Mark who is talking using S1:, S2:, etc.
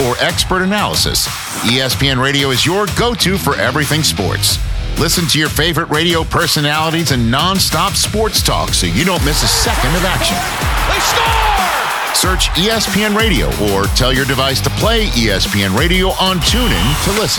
S1: or expert analysis, ESPN Radio is your go-to for everything sports. Listen to your favorite radio personalities and non-stop sports talk so you don't miss a second of action.
S2: They score!
S1: Search ESPN Radio or tell your device to play ESPN Radio on TuneIn to listen.